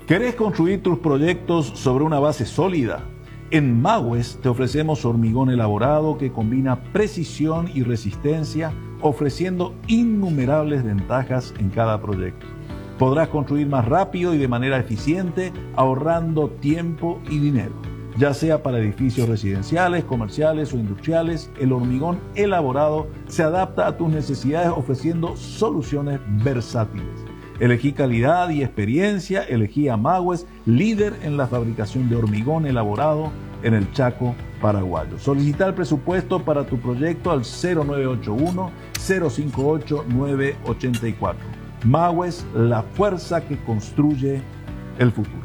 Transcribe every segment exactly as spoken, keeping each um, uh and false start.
¿Querés construir tus proyectos sobre una base sólida? En Mawes te ofrecemos hormigón elaborado que combina precisión y resistencia, ofreciendo innumerables ventajas en cada proyecto. Podrás construir más rápido y de manera eficiente, ahorrando tiempo y dinero. Ya sea para edificios residenciales, comerciales o industriales, el hormigón elaborado se adapta a tus necesidades ofreciendo soluciones versátiles. Elegí calidad y experiencia, elegí a Mawes, líder en la fabricación de hormigón elaborado en el Chaco paraguayo. Solicita el presupuesto para tu proyecto al cero nueve ocho uno, cero cinco ocho, nueve ocho cuatro. Mawes, la fuerza que construye el futuro.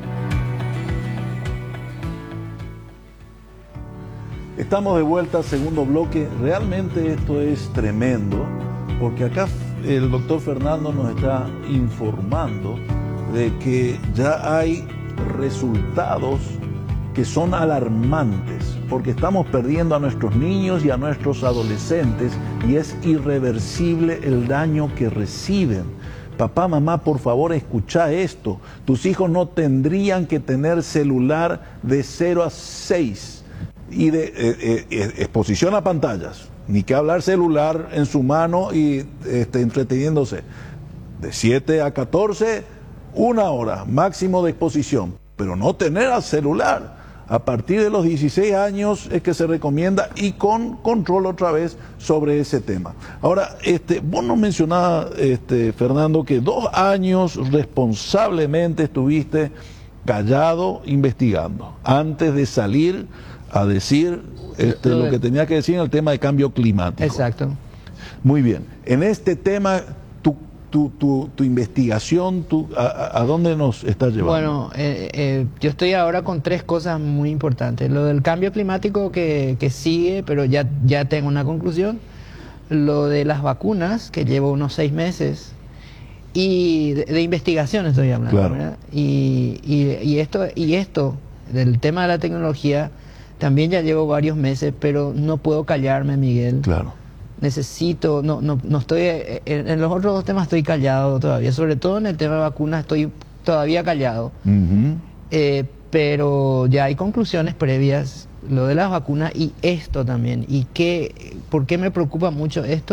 Estamos de vuelta al segundo bloque. Realmente esto es tremendo, porque acá el doctor Fernando nos está informando de que ya hay resultados que son alarmantes, porque estamos perdiendo a nuestros niños y a nuestros adolescentes y es irreversible el daño que reciben. Papá, mamá, por favor, escucha esto. Tus hijos no tendrían que tener celular de cero a seis y de eh, eh, exposición a pantallas. Ni que hablar celular en su mano y este, entreteniéndose. De siete a catorce, una hora máximo de exposición. Pero no tener al celular. A partir de los dieciséis años es que se recomienda y con control otra vez sobre ese tema. Ahora, este, vos nos mencionabas, este, Fernando, que dos años responsablemente estuviste callado investigando antes de salir a decir este, lo que tenía que decir en el tema de cambio climático. Exacto. Muy bien. En este tema, tu, tu, tu, tu investigación, tu, a, ¿a dónde nos estás llevando? Bueno, eh, eh, yo estoy ahora con tres cosas muy importantes. Lo del cambio climático que, que sigue, pero ya, ya tengo una conclusión. Lo de las vacunas, que llevo unos seis meses. Y de, de investigación estoy hablando. Claro. ¿Verdad? Y, y, y, esto, y esto, del tema de la tecnología, también ya llevo varios meses, pero no puedo callarme, Miguel. Claro. Necesito, no, no, no estoy, en, en los otros dos temas estoy callado todavía, sobre todo en el tema de vacunas estoy todavía callado. Uh-huh. eh, pero ya hay conclusiones previas, lo de las vacunas y esto también. ¿Y qué, por qué me preocupa mucho esto?